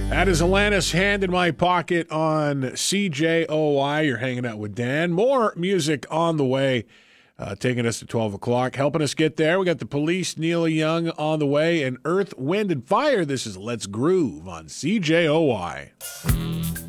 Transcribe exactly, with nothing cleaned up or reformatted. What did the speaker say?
That is Alanis, Hand in My Pocket on C J O I. You're hanging out with Dan. More music on the way, uh, taking us to twelve o'clock. Helping us get there, we got the Police, Neil Young on the way, and Earth, Wind, and Fire. This is Let's Groove on C J O I.